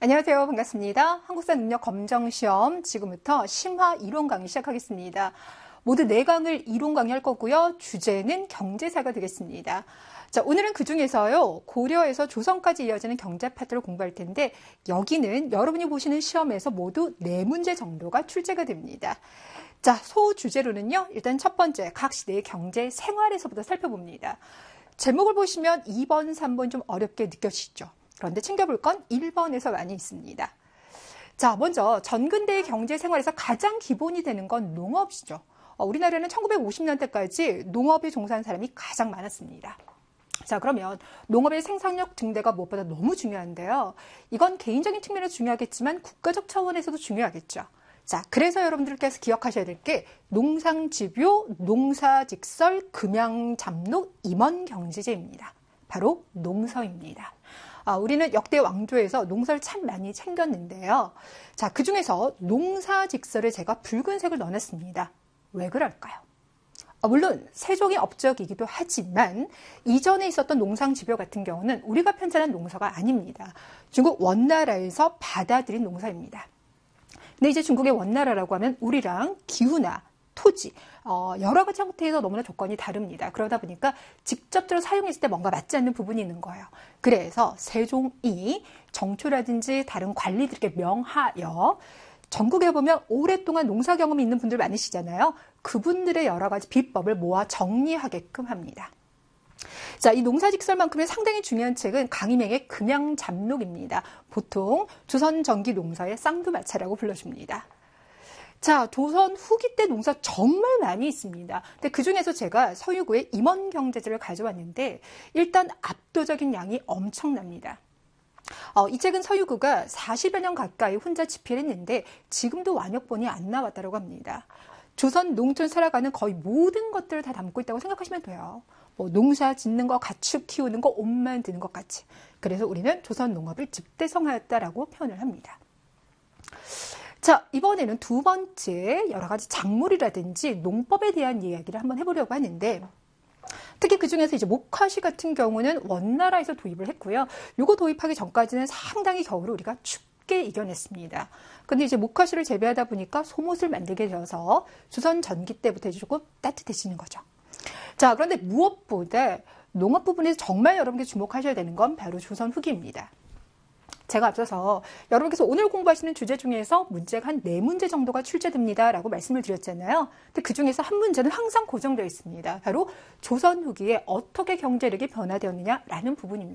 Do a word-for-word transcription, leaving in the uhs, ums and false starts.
안녕하세요. 반갑습니다. 한국사 능력 검정 시험 지금부터 심화 이론 강의 시작하겠습니다. 모두 네 강을 이론 강의할 거고요. 주제는 경제사가 되겠습니다. 자, 오늘은 그중에서요. 고려에서 조선까지 이어지는 경제 파트를 공부할 텐데 여기는 여러분이 보시는 시험에서 모두 네 문제 정도가 출제가 됩니다. 자, 소주제로는요. 일단 첫 번째 각 시대의 경제 생활에서부터 살펴봅니다. 제목을 보시면 이 번, 삼 번 좀 어렵게 느껴지시죠? 그런데 챙겨볼 건 일 번에서 많이 있습니다. 자, 먼저 전근대의 경제 생활에서 가장 기본이 되는 건 농업이죠. 어, 우리나라는 천구백오십 년대까지 농업에 종사한 사람이 가장 많았습니다. 자, 그러면 농업의 생산력 증대가 무엇보다 너무 중요한데요. 이건 개인적인 측면에서 중요하겠지만 국가적 차원에서도 중요하겠죠. 자, 그래서 여러분들께서 기억하셔야 될 게 농상집요, 농사직설, 금양잡록, 임원경제제입니다. 바로 농서입니다. 아, 우리는 역대 왕조에서 농사를 참 많이 챙겼는데요. 자, 그중에서 농사직설에 제가 붉은색을 넣어놨습니다. 왜 그럴까요? 아, 물론 세종의 업적이기도 하지만 이전에 있었던 농상집요 같은 경우는 우리가 편찬한 농서가 아닙니다. 중국 원나라에서 받아들인 농사입니다. 근데 이제 중국의 원나라라고 하면 우리랑 기후나 토지, 어, 여러 가지 형태에서 너무나 조건이 다릅니다. 그러다 보니까 직접적으로 사용했을 때 뭔가 맞지 않는 부분이 있는 거예요. 그래서 세종이 정초라든지 다른 관리들에게 명하여 전국에 보면 오랫동안 농사 경험이 있는 분들 많으시잖아요. 그분들의 여러 가지 비법을 모아 정리하게끔 합니다. 자, 이 농사직설만큼의 상당히 중요한 책은 강희맹의 금양잡록입니다. 보통 조선 전기 농사의 쌍두마차라고 불러줍니다. 자, 조선 후기 때 농사 정말 많이 있습니다. 근데 그중에서 제가 서유구의 임원경제제를 가져왔는데 일단 압도적인 양이 엄청납니다. 어, 이 책은 서유구가 사십여 년 가까이 혼자 집필했는데 지금도 완역본이 안 나왔다고 합니다. 조선 농촌 살아가는 거의 모든 것들을 다 담고 있다고 생각하시면 돼요. 뭐 농사 짓는 거, 가축 키우는 거, 옷 만드는 것까지. 그래서 우리는 조선 농업을 집대성하였다라고 표현을 합니다. 자, 이번에는 두 번째 여러 가지 작물이라든지 농법에 대한 이야기를 한번 해보려고 하는데 특히 그중에서 이제 목화시 같은 경우는 원나라에서 도입을 했고요. 이거 도입하기 전까지는 상당히 겨울을 우리가 춥게 이겨냈습니다. 근데 이제 목화시를 재배하다 보니까 소못을 만들게 되어서 조선 전기 때부터 이제 조금 따뜻해지는 거죠. 자, 그런데 무엇보다 농업 부분에서 정말 여러분께 주목하셔야 되는 건 바로 조선 후기입니다. 제가 앞서서 여러분께서 오늘 공부하시는 주제 중에서 문제가 한 네 문제 정도가 출제됩니다 라고 말씀을 드렸잖아요. 근데 그 중에서 한 문제는 항상 고정되어 있습니다. 바로 조선 후기에 어떻게 경제력이 변화되었느냐라는 부분입니다.